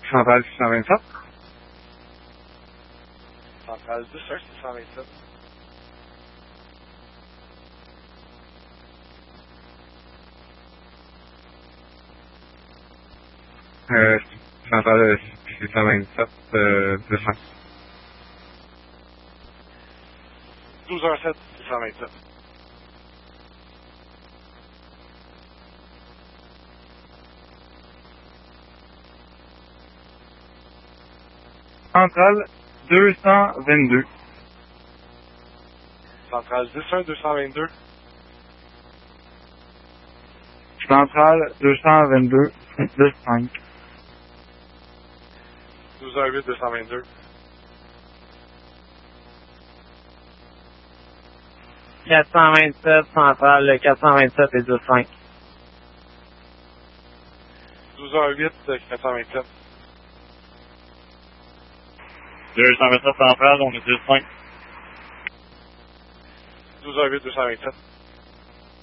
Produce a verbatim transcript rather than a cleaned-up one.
Centrale six cent vingt-sept. Centrale dix un six cent vingt-sept. Euh, Centrale six cent vingt-sept, euh, deux cents. douze un sept six cent vingt-sept. Centrale deux cent vingt-deux. Centrale dix un deux cent vingt-deux. Centrale deux cent vingt-deux, deux cinq. douze un huit deux cent vingt-deux. quatre cent vingt-sept, centrale quatre cent vingt-sept et deux cinq. douze un huit quatre cent vingt-sept. deux cent vingt-sept centrale, on est deux cinq. douze un huit deux cent vingt-sept.